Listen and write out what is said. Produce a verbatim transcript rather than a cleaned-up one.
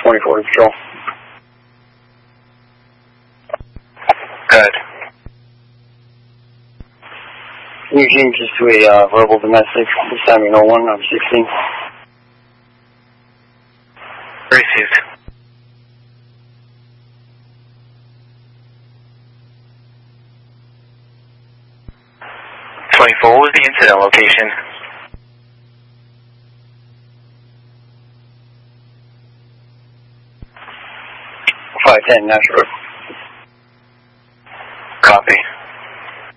twenty-four to patrol. Good. You can just do a uh, verbal domestic, this time you know one, I'm sixteen. Received. twenty-four, what was the incident location? five ten, Nash Road. Copy.